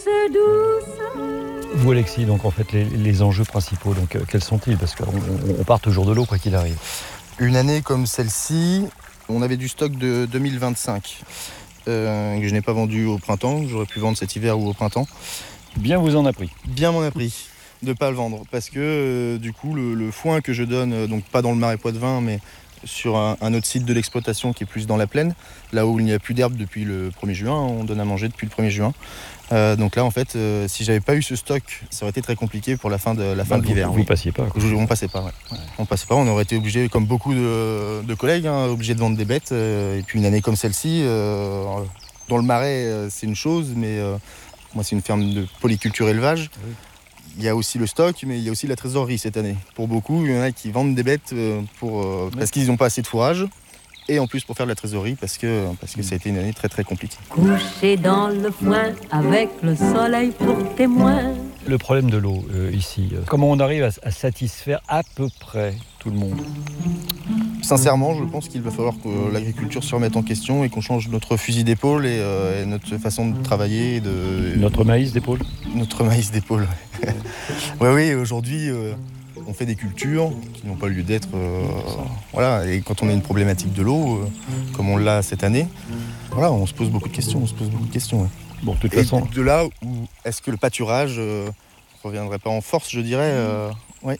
C'est douce. Vous, Alexis, donc en fait, les enjeux principaux, donc quels sont-ils? Parce qu'on part toujours de l'eau, quoi qu'il arrive. Une année comme celle-ci, on avait du stock de 2025 que je n'ai pas vendu au printemps, que j'aurais pu vendre cet hiver ou au printemps. Bien vous en a pris. Bien m'en a pris de ne pas le vendre parce que du coup le foin que je donne, donc pas dans le Marais Poitevin mais sur un autre site de l'exploitation qui est plus dans la plaine, là où il n'y a plus d'herbe depuis le 1er juin, on donne à manger depuis le 1er juin. Donc là en fait, si j'avais pas eu ce stock, ça aurait été très compliqué pour la fin de l'hiver. Vous passiez pas, quoi. On passait pas, ouais. On passait pas, on aurait été obligé, comme beaucoup de collègues, obligé de vendre des bêtes. Et puis une année comme celle-ci, dans le Marais, c'est une chose, mais moi c'est une ferme de polyculture élevage. Oui. Il y a aussi le stock, mais il y a aussi la trésorerie cette année. Pour beaucoup, il y en a qui vendent des bêtes parce qu'ils n'ont pas assez de fourrage. Et en plus pour faire de la trésorerie parce que ça a été une année très très compliquée. Couché dans le foin avec le soleil pour témoin. Le problème de l'eau ici, comment on arrive à satisfaire à peu près tout le monde? Sincèrement, je pense qu'il va falloir que l'agriculture se remette en question et qu'on change notre fusil d'épaule et notre façon de travailler. Notre maïs d'épaule? Notre maïs d'épaule, oui, aujourd'hui, on fait des cultures qui n'ont pas lieu d'être. Voilà. Et quand on a une problématique de l'eau, comme on l'a cette année, voilà, on se pose beaucoup de questions. Ouais. Bon, de toute façon. De là où est-ce que le pâturage reviendrait pas en force, je dirais. Ouais.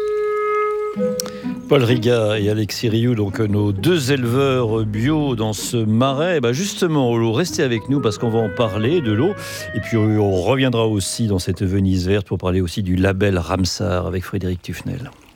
Paul Riga et Alexis Rioux, donc nos deux éleveurs bio dans ce marais. Justement, restez avec nous parce qu'on va en parler de l'eau. Et puis on reviendra aussi dans cette Venise verte pour parler aussi du label Ramsar avec Frédéric Tufnel.